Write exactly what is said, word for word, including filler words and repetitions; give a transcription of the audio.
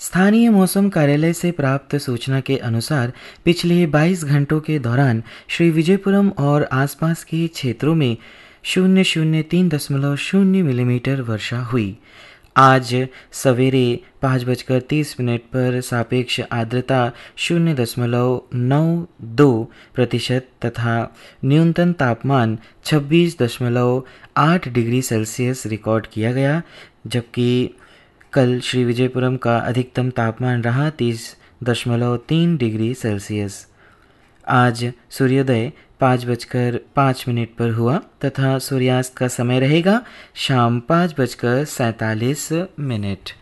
स्थानीय मौसम कार्यालय से प्राप्त सूचना के अनुसार पिछले बाईस घंटों के दौरान श्री विजयपुरम और आसपास के क्षेत्रों में शून्य शून्य तीन दशमलव शून्य मिलीमीटर वर्षा हुई। आज सवेरे पाँच बजकर तीस मिनट पर सापेक्ष आर्द्रता शून्य दशमलव नौ दो प्रतिशत तथा न्यूनतम तापमान छब्बीस दशमलव आठ डिग्री सेल्सियस रिकॉर्ड किया गया, जबकि कल श्री विजयपुरम का अधिकतम तापमान रहा तीस दशमलव तीन डिग्री सेल्सियस। आज सूर्योदय पाँच बजकर पाँच मिनट पर हुआ तथा सूर्यास्त का समय रहेगा शाम पाँच बजकर सैंतालीस मिनट।